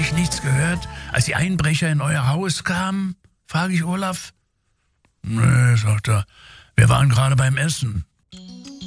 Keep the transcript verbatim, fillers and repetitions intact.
eigentlich nichts gehört, als die Einbrecher in euer Haus kamen? Frage ich Olaf. Nee, sagt er, wir waren gerade beim Essen.